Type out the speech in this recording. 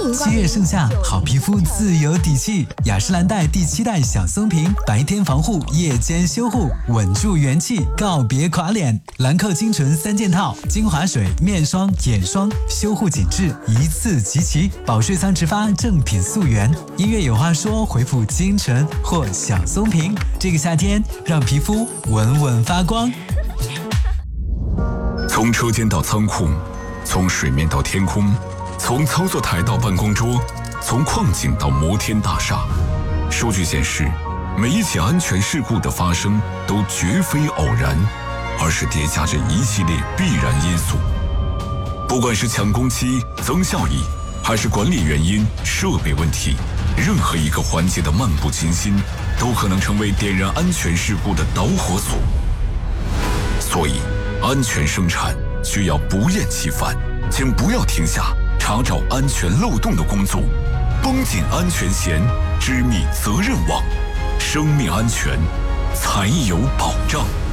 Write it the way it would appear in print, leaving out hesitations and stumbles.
7月盛夏，好皮肤自有底气。雅诗兰黛第7代小松瓶，白天防护，夜间修护，稳住元气，告别垮脸。兰蔻精纯3件套，精华水、面霜、眼霜，修护紧致，一次集齐。保税仓直发正品溯源。音乐有话说，回复精纯或小松瓶。这个夏天，让皮肤稳稳发光。 从车间到仓库，从水面到天空，从操作台到办公桌，从矿井到摩天大厦。数据显示，每一起安全事故的发生都绝非偶然，而是叠加着一系列必然因素。不管是抢工期、增效益，还是管理原因、设备问题，任何一个环节的漫不经心，都可能成为点燃安全事故的导火索。所以，安全生产需要不厌其烦，请不要停下查找安全漏洞的工作。绷紧安全弦，织密责任网，生命安全才有保障。